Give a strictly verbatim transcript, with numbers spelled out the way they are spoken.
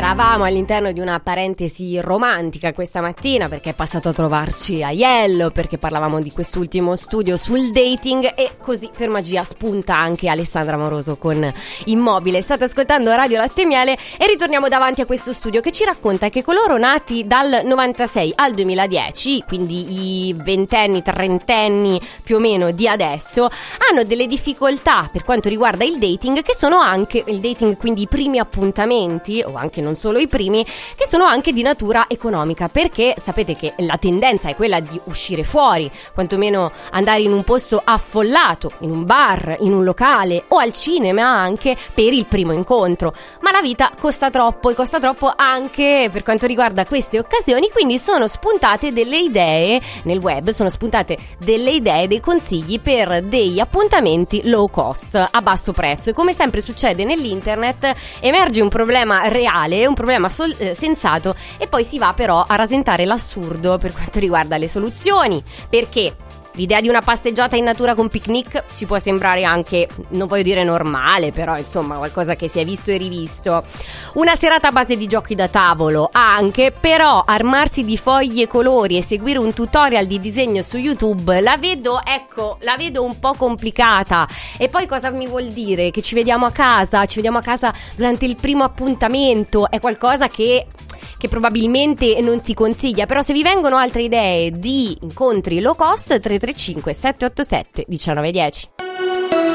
Eravamo all'interno di una parentesi romantica questa mattina perché è passato a trovarci Aiello, perché parlavamo di quest'ultimo studio sul dating e così per magia spunta anche Alessandra Moroso con Immobile. State ascoltando Radio Latte e Miele e ritorniamo davanti a questo studio che ci racconta che coloro nati dal novantasei al duemiladieci, quindi i ventenni, trentenni più o meno di adesso, hanno delle difficoltà per quanto riguarda il dating, che sono anche il dating, quindi i primi appuntamenti o anche non solo i primi, che sono anche di natura economica, perché sapete che la tendenza è quella di uscire fuori, quantomeno andare in un posto affollato, in un bar, in un locale o al cinema anche per il primo incontro, ma la vita costa troppo e costa troppo anche per quanto riguarda queste occasioni, quindi sono spuntate delle idee nel web, sono spuntate delle idee, dei consigli per degli appuntamenti low cost, a basso prezzo, e come sempre succede nell'internet emerge un problema reale, un problema sol- eh, sensato, e poi si va però a rasentare l'assurdo per quanto riguarda le soluzioni, perché l'idea di una passeggiata in natura con picnic ci può sembrare anche, non voglio dire normale, però insomma qualcosa che si è visto e rivisto. Una serata a base di giochi da tavolo anche, però armarsi di fogli e colori e seguire un tutorial di disegno su YouTube la vedo, ecco, la vedo un po' complicata. E poi cosa mi vuol dire? Che ci vediamo a casa, ci vediamo a casa durante il primo appuntamento, è qualcosa che... che probabilmente non si consiglia. Però se vi vengono altre idee di incontri low cost, tre tre cinque sette otto sette uno nove uno zero.